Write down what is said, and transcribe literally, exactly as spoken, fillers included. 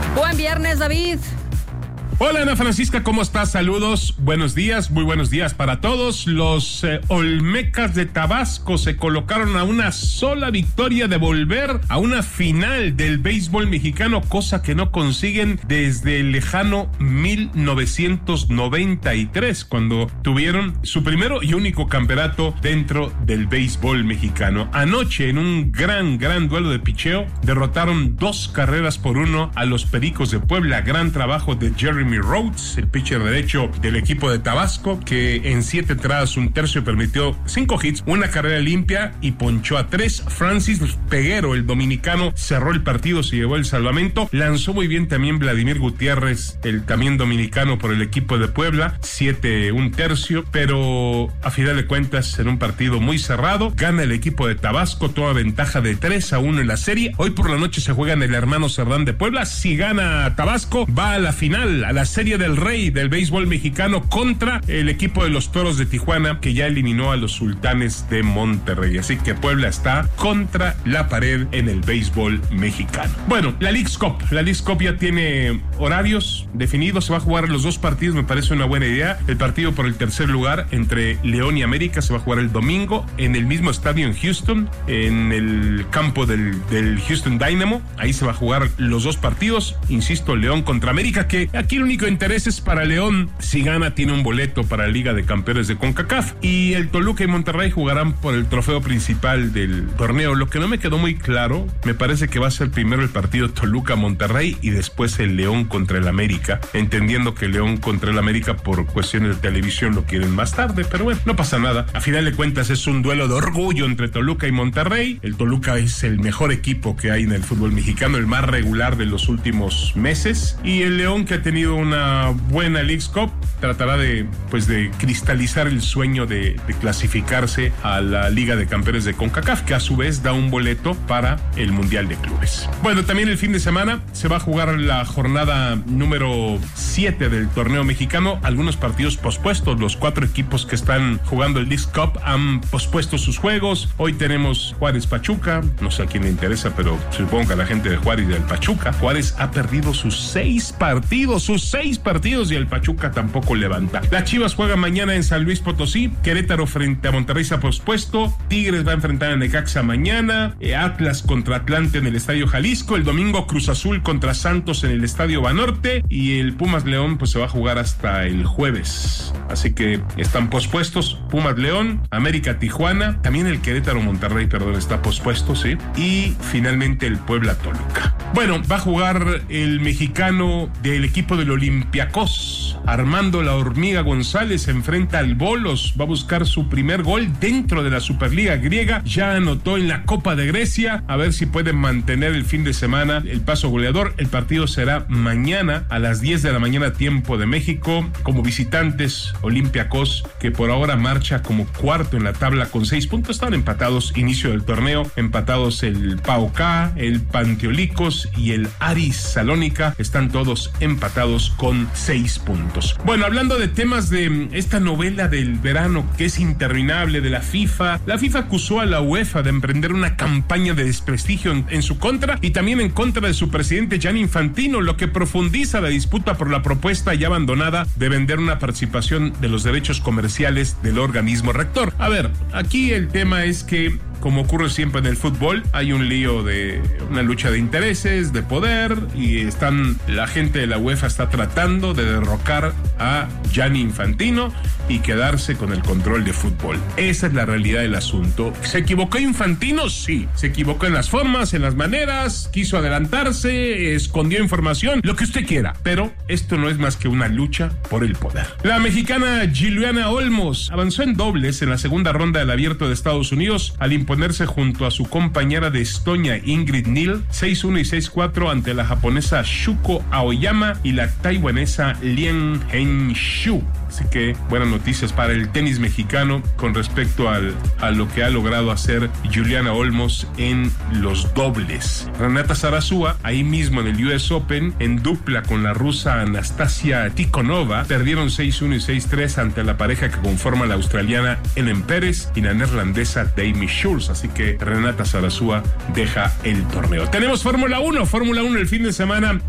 Buen viernes, David. Hola, Ana Francisca, ¿cómo estás? Saludos, buenos días, muy buenos días para todos. Los eh, Olmecas de Tabasco se colocaron a una sola victoria de volver a una final del béisbol mexicano, cosa que no consiguen desde el lejano mil novecientos noventa y tres, cuando tuvieron su primero y único campeonato dentro del béisbol mexicano. Anoche, en un gran, gran duelo de picheo, derrotaron dos carreras por uno a los Pericos de Puebla. Gran trabajo de Jeremy Rhodes, el pitcher derecho del equipo de Tabasco, que en siete entradas, un tercio, permitió cinco hits, una carrera limpia y ponchó a tres. Francis Peguero, el dominicano, cerró el partido, se llevó el salvamento. Lanzó muy bien también Vladimir Gutiérrez, el también dominicano por el equipo de Puebla, siete, un tercio, pero a final de cuentas, en un partido muy cerrado, gana el equipo de Tabasco, toda ventaja de tres a uno en la serie. Hoy por la noche se juega en el Hermano Cerdán de Puebla. Si gana Tabasco, va a la final, a la serie del rey del béisbol mexicano contra el equipo de los Toros de Tijuana, que ya eliminó a los Sultanes de Monterrey. Así que Puebla está contra la pared en el béisbol mexicano. Bueno, la Leagues Cup, la Leagues Cup ya tiene horarios definidos, se va a jugar los dos partidos, me parece una buena idea. El partido por el tercer lugar entre León y América se va a jugar el domingo en el mismo estadio en Houston, en el campo del, del Houston Dynamo. Ahí se va a jugar los dos partidos, insisto, León contra América, que aquí el único interés es para León. Si gana, tiene un boleto para la Liga de Campeones de CONCACAF, y el Toluca y Monterrey jugarán por el trofeo principal del torneo. Lo que no me quedó muy claro, me parece que va a ser primero el partido Toluca-Monterrey y después el León contra el América, entendiendo que León contra el América por cuestiones de televisión lo quieren más tarde, pero bueno, no pasa nada. A final de cuentas es un duelo de orgullo entre Toluca y Monterrey. El Toluca es el mejor equipo que hay en el fútbol mexicano, el más regular de los últimos meses, y el León, que ha tenido una buena Leagues Cup, tratará de pues de cristalizar el sueño de, de clasificarse a la Liga de Campeones de CONCACAF, que a su vez da un boleto para el Mundial de Clubes. Bueno, también el fin de semana se va a jugar la jornada número siete del torneo mexicano. Algunos partidos pospuestos, los cuatro equipos que están jugando el Leagues Cup han pospuesto sus juegos. Hoy tenemos Juárez Pachuca, no sé a quién le interesa, pero supongo que a la gente de Juárez y del Pachuca. Juárez ha perdido sus seis partidos, sus seis partidos, y el Pachuca tampoco levanta. Las Chivas juegan mañana en San Luis Potosí, Querétaro frente a Monterrey se ha pospuesto, Tigres va a enfrentar a Necaxa mañana, eh, Atlas contra Atlante en el Estadio Jalisco, el domingo Cruz Azul contra Santos en el Estadio Banorte, y el Pumas León pues se va a jugar hasta el jueves. Así que están pospuestos Pumas León, América Tijuana, también el Querétaro Monterrey, perdón, está pospuesto, sí, y finalmente el Puebla Toluca. Bueno, va a jugar el mexicano del equipo del Olympiacos, Armando La Hormiga González, se enfrenta al Bolos, va a buscar su primer gol dentro de la Superliga griega, ya anotó en la Copa de Grecia, a ver si pueden mantener el fin de semana el paso goleador. El partido será mañana a las diez de la mañana, tiempo de México. Como visitantes, Olympiacos, que por ahora marcha como cuarto en la tabla con seis puntos, están empatados inicio del torneo, empatados el PAOK, el Panteolicos y el Aris Salónica, están todos empatados con seis puntos. Bueno, hablando de temas de esta novela del verano que es interminable de la FIFA, la FIFA acusó a la UEFA de emprender una campaña de desprestigio en, en su contra y también en contra de su presidente Gianni Infantino, lo que profundiza la disputa por la propuesta ya abandonada de vender una participación de los derechos comerciales del organismo rector. A ver, aquí el tema es que, como ocurre siempre en el fútbol, hay un lío de una lucha de intereses, de poder, y están, la gente de la UEFA está tratando de derrocar a Gianni Infantino y quedarse con el control de fútbol. Esa es la realidad del asunto. ¿Se equivocó Infantino? Sí. Se equivocó en las formas, en las maneras, quiso adelantarse, escondió información, lo que usted quiera, pero esto no es más que una lucha por el poder. La mexicana Giuliana Olmos avanzó en dobles en la segunda ronda del Abierto de Estados Unidos al imponerse junto a su compañera de Estonia Ingrid Neal seis uno y seis cuatro ante la japonesa Shuko Aoyama y la taiwanesa Lien Henshu. Así que buenas noticias para el tenis mexicano con respecto al, a lo que ha logrado hacer Giuliana Olmos en los dobles. Renata Zarazúa, ahí mismo en el U S Open, en dupla con la rusa Anastasia Tikhonova, perdieron seis uno y seis tres ante la pareja que conforma la australiana Ellen Pérez y la neerlandesa Demi Schulz. Así que Renata Zarazúa deja el torneo. Tenemos Fórmula uno, Fórmula uno el fin de semana.